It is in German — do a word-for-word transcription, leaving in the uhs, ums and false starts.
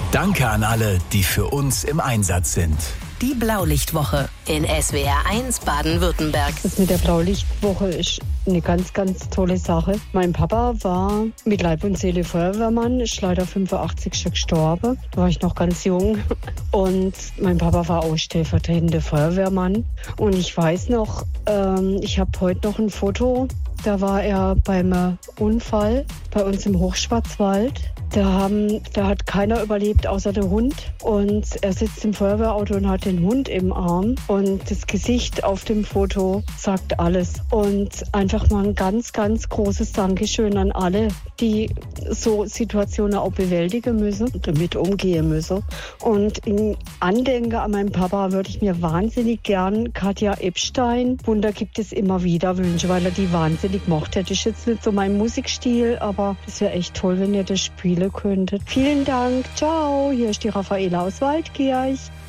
Danke an alle, die für uns im Einsatz sind. Die Blaulichtwoche in S W R eins Baden-Württemberg. Das mit der Blaulichtwoche ist eine ganz, ganz tolle Sache. Mein Papa war mit Leib und Seele Feuerwehrmann, ist leider fünfundachtzig Stück gestorben. Da war ich noch ganz jung. Und mein Papa war auch stellvertretender Feuerwehrmann. Und ich weiß noch, ähm, ich habe heute noch ein Foto. Da war er beim Unfall bei uns im Hochschwarzwald. Da, haben, da hat keiner überlebt, außer der Hund. Und er sitzt im Feuerwehrauto und hat den Hund im Arm. Und das Gesicht auf dem Foto sagt alles. Und einfach mal ein ganz, ganz großes Dankeschön an alle, die so Situationen auch bewältigen müssen, damit umgehen müssen. Und in Andenken an meinen Papa würde ich mir wahnsinnig gern Katja Epstein, Wunder gibt es immer wieder, wünschen, weil er die wahnsinnig mochte. Das ist jetzt nicht so mein Musikstil, aber es wäre echt toll, wenn ihr das spielen könntet. Vielen Dank. Ciao. Hier ist die Raffaela aus Waldkirch.